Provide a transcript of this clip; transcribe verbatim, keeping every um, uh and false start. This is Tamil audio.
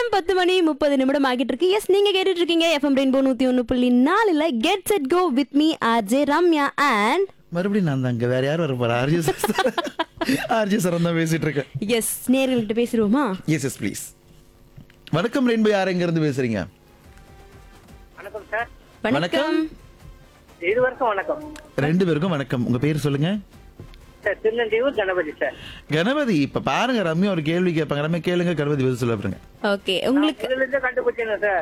நேரம் பத்து மணி முப்பது நிமிடம் ஆகிட்டு இருக்கு. எஸ், நீங்க கேட்டுட்டு இருக்கீங்க எஃப்எம் ரெயின்போ நூத்தி ஒன்னு புள்ளி நாலுல get set go with me RJ Ramya and மறுபடியும் நான் தாங்க, வேற யாரும் வர போறா? ஆர்ஜி சார் ஆர்ஜி சார் தான் பேசிட்டு இருக்கேன். எஸ், நேயர்கள்கிட்ட பேசிடுவோமா? S yes please. வணக்கம் ரெயின்போ, யார் எங்க இருந்து பேசுறீங்க? வணக்கம் சார். வணக்கம். இருவருக்கும் வணக்கம் ரெண்டு பேருக்கும் வணக்கம். உங்க பேர் சொல்லுங்க. சார். திருநெல்வேலூர் கணபதி சார். கணபதி, இப்ப பாருங்க ரம்யா ஒரு கேள்வி கேட்பாங்க, ரம்யா கேளுங்க, கணபதி பதில் சொல்ல பாருங்க. ஓகே, உங்களுக்கு இதுல இருந்து கண்டுபிடிச்சேன் சார்.